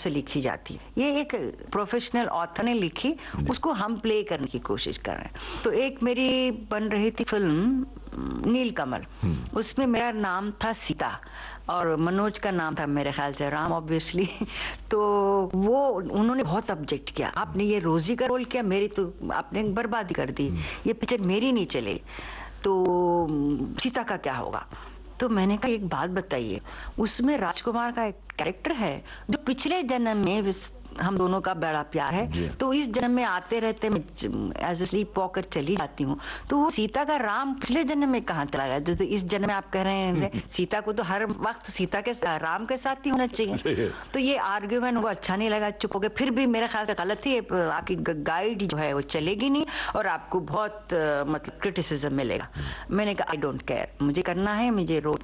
से लिखी जाती है। ये एक प्रोफेशनल ऑथर ने लिखी, उसको हम प्ले करने की कोशिश कर रहे हैं। तो एक मेरी बन रही थी फिल्म नीलकमल, उसमें मेरा नाम था सीता और मनोज का नाम था मेरे ख्याल से राम, ऑब्वियसली। तो वो उन्होंने बहुत ऑब्जेक्ट किया, आपने ये रोजी का रोल किया, मेरी तो आपने बर्बादी कर दी, ये पिक्चर मेरी नहीं चले, तो सीता का क्या होगा। तो मैंने कहा एक बात बताइए, उसमें राजकुमार का एक कैरेक्टर है जो पिछले जन्म में हम दोनों का बड़ा प्यार है, तो इस जन्म में आते रहते मैं एज ए स्लीप वॉकर चली जाती हूँ, तो वो सीता का राम पिछले जन्म में कहाँ चला गया जो इस जन्म में आप कह रहे हैं सीता को तो हर वक्त सीता के राम के साथ ही होना चाहिए। तो ये आर्ग्यूमेंट वो अच्छा नहीं लगा, चुप हो गए। फिर भी मेरे ख्याल से गलत थी, आपकी गाइड जो है वो चलेगी नहीं और आपको बहुत मतलब क्रिटिसिज्म मिलेगा। मैंने कहा आई डोंट केयर, मुझे करना है, मुझे रोल